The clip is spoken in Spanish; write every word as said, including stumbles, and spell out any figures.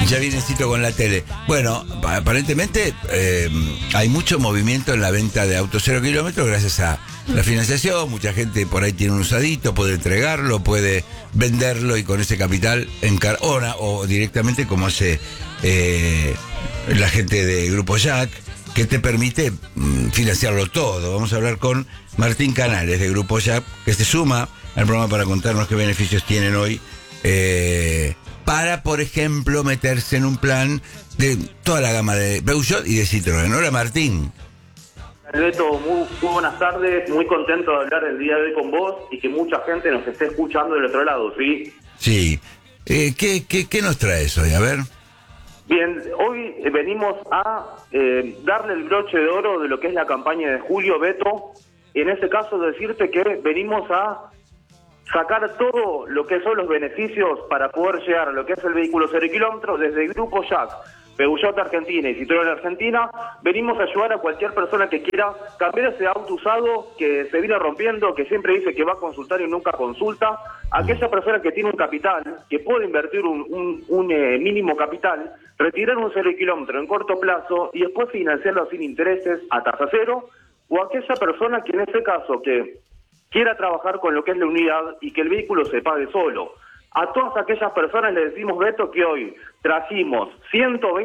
ya viene Cito con la tele. Bueno, aparentemente eh, hay mucho movimiento en la venta de autos cero kilómetros gracias a la financiación. Mucha gente por ahí tiene un usadito, puede entregarlo, puede venderlo y con ese capital encarona o directamente como hace eh, la gente de Grupo Jack, que te permite mm, financiarlo todo. Vamos a hablar con Martín Canales de Grupo Jack, que se suma al programa para contarnos qué beneficios tienen hoy eh, para, por ejemplo, meterse en un plan de toda la gama de Peugeot y de Citroën. Hola, Martín. Beto, muy, muy buenas tardes, muy contento de hablar el día de hoy con vos y que mucha gente nos esté escuchando del otro lado, ¿sí? Sí. Eh, ¿qué, qué, ¿Qué nos traes hoy? A ver. Bien, hoy venimos a eh, darle el broche de oro de lo que es la campaña de julio, Beto. En este caso, decirte que venimos a sacar todo lo que son los beneficios para poder llegar a lo que es el vehículo cero kilómetros desde el Grupo Jack, Peugeot Argentina y Citroën Argentina. Venimos a ayudar a cualquier persona que quiera cambiar ese auto usado que se viene rompiendo, que siempre dice que va a consultar y nunca consulta. Aquella persona que tiene un capital, que puede invertir un, un, un eh, mínimo capital, retirar un cero kilómetro en corto plazo y después financiarlo sin intereses a tasa cero. O aquella persona que en ese caso que quiera trabajar con lo que es la unidad y que el vehículo se pague solo. A todas aquellas personas les decimos, Beto, que hoy trajimos ciento veinte